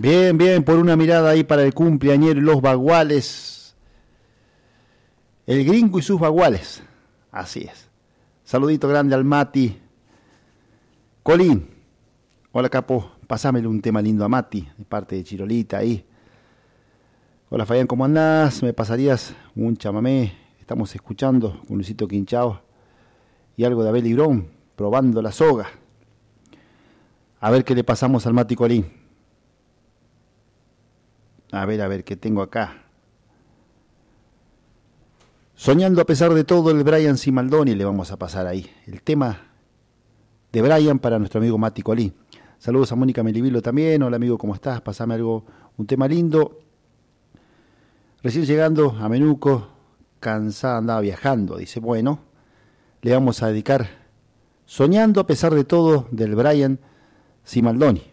Bien, bien, por una mirada ahí para el cumpleañero y los baguales. El gringo y sus baguales. Así es. Saludito grande al Mati. Colín. Hola, capo. Pasámele un tema lindo a Mati, de parte de Chirolita ahí. Hola, Fabián, ¿cómo andás? ¿Me pasarías un chamamé? Estamos escuchando con Luisito Quinchao y algo de Abel Librón, probando la soga. A ver qué le pasamos al Mati Colín. A ver, ¿qué tengo acá? Soñando a pesar de todo, el Brian Simaldoni le vamos a pasar ahí. El tema de Brian para nuestro amigo Mati Colín. Saludos a Mónica Melivilo también. Hola amigo, ¿cómo estás? Pasame algo, un tema lindo. Recién llegando a Menuco, cansada, andaba viajando. Dice, bueno, le vamos a dedicar Soñando a pesar de todo del Brian Simaldoni.